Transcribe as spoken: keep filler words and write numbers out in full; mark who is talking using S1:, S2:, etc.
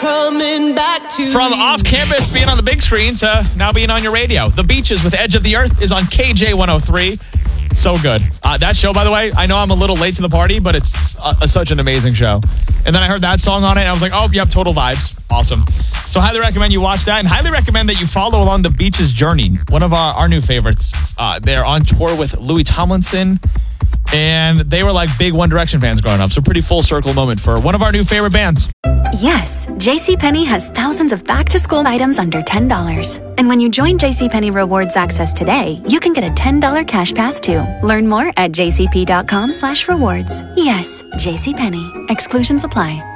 S1: coming back to
S2: From off campus being on the big screen to now being on your radio. The Beaches with Edge of the Earth is on K J one oh three. So good. Uh, that show, by the way, I know I'm a little late to the party, but it's uh, such an amazing show. And then I heard that song on it, and I was like, oh, yep, total vibes. Awesome. So highly recommend you watch that, and highly recommend that you follow along the Beaches journey. One of our, our new favorites. Uh, they're on tour with Louis Tomlinson, and they were like big One Direction fans growing up. So pretty full circle moment for one of our new favorite bands.
S3: Yes, JCPenney has thousands of back-to-school items under ten dollars. And when you join JCPenney Rewards Access today, you can get a ten dollars cash pass too. Learn more at jcp.com slash rewards. Yes, JCPenney. Exclusions apply.